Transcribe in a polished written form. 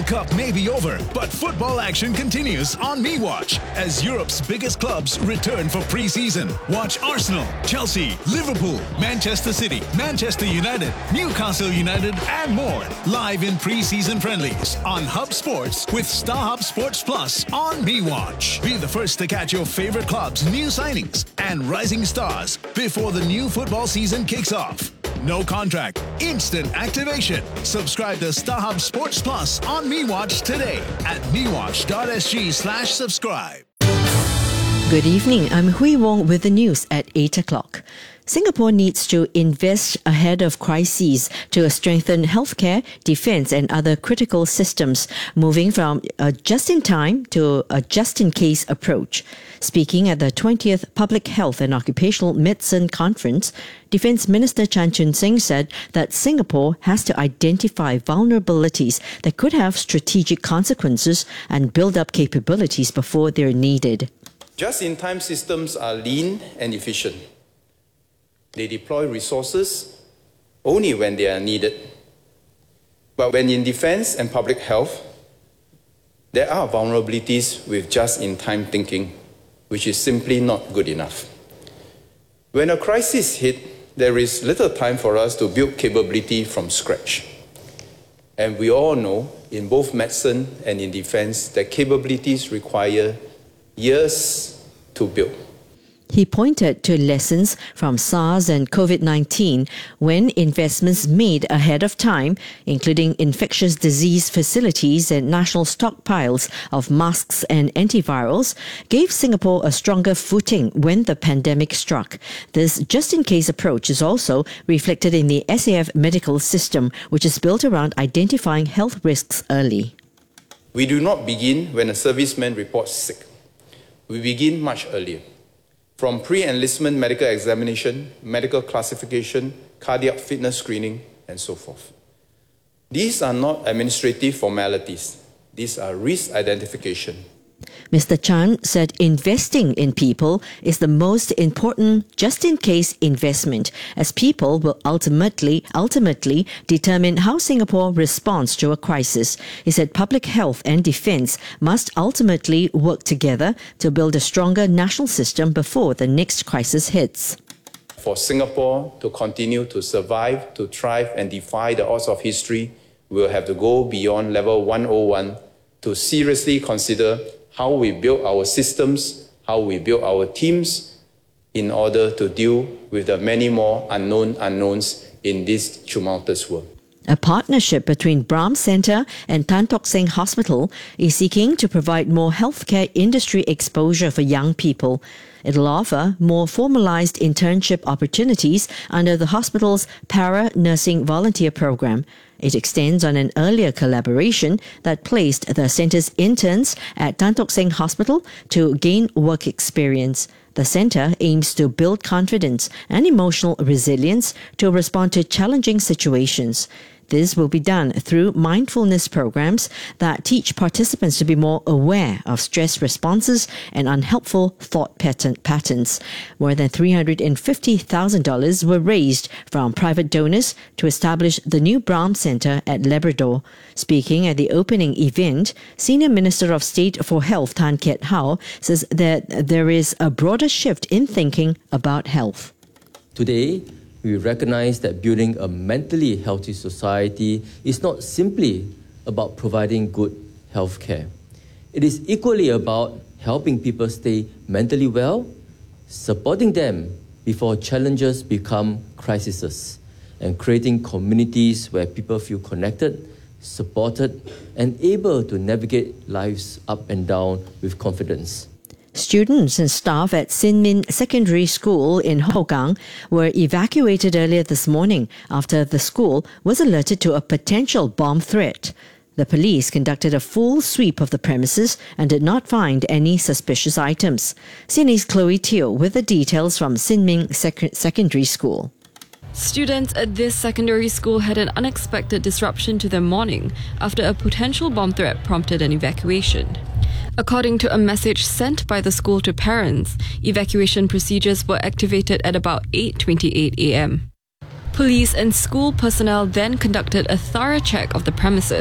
Cup may be over, but football action continues on MeWatch as Europe's biggest clubs return for pre-season. Watch Arsenal, Chelsea, Liverpool, Manchester City, Manchester United, Newcastle United and more live in pre-season friendlies on Hub Sports with StarHub Sports Plus on MeWatch. Be the first to catch your favorite clubs' new signings and rising stars before the new football season kicks off. No contract, instant activation. Subscribe to StarHub Sports Plus on MeWatch today at mewatch.sg/subscribe. Good evening, I'm Hui Wong with the news at 8 o'clock. Singapore needs to invest ahead of crises to strengthen healthcare, defense and other critical systems, moving from a just-in-time to a just-in-case approach. Speaking at the 20th Public Health and Occupational Medicine Conference, Defence Minister Chan Chun Sing said that Singapore has to identify vulnerabilities that could have strategic consequences and build up capabilities before they're needed. Just-in-time systems are lean and efficient. They deploy resources only when they are needed. But when in defense and public health, there are vulnerabilities with just-in-time thinking, which is simply not good enough. When a crisis hits, there is little time for us to build capability from scratch. And we all know, in both medicine and in defense, that capabilities require years to build. He pointed to lessons from SARS and COVID-19 when investments made ahead of time, including infectious disease facilities and national stockpiles of masks and antivirals, gave Singapore a stronger footing when the pandemic struck. This just-in-case approach is also reflected in the SAF medical system, which is built around identifying health risks early. We do not begin when a serviceman reports sick. We begin much earlier. From pre-enlistment medical examination, medical classification, cardiac fitness screening, and so forth. These are not administrative formalities. These are risk identification. Mr. Chan said investing in people is the most important just-in-case investment, as people will ultimately determine how Singapore responds to a crisis. He said public health and defence must ultimately work together to build a stronger national system before the next crisis hits. For Singapore to continue to survive, to thrive and defy the odds of history, we will have to go beyond level 101 to seriously consider how we build our systems, how we build our teams in order to deal with the many more unknowns in this tumultuous world. A partnership between Brahms Centre and Tan Tock Seng Hospital is seeking to provide more healthcare industry exposure for young people. It'll offer more formalised internship opportunities under the hospital's para-nursing volunteer program. It extends on an earlier collaboration that placed the centre's interns at Tan Tock Seng Hospital to gain work experience. The centre aims to build confidence and emotional resilience to respond to challenging situations. This will be done through mindfulness programs that teach participants to be more aware of stress responses and unhelpful thought patterns. More than $350,000 were raised from private donors to establish the new Brahms Centre at Labrador. Speaking at the opening event, Senior Minister of State for Health Tan Kiat Hao says that there is a broader shift in thinking about health. Today, we recognize that building a mentally healthy society is not simply about providing good health care. It is equally about helping people stay mentally well, supporting them before challenges become crises, and creating communities where people feel connected, supported, and able to navigate life's up and down with confidence. Students and staff at Sin Min Secondary School in Hougang were evacuated earlier this morning after the school was alerted to a potential bomb threat. The police conducted a full sweep of the premises and did not find any suspicious items. CNA's Chloe Teo with the details from Sin Min Secondary School. Students at this secondary school had an unexpected disruption to their morning after a potential bomb threat prompted an evacuation. According to a message sent by the school to parents, evacuation procedures were activated at about 8:28 a.m. Police and school personnel then conducted a thorough check of the premises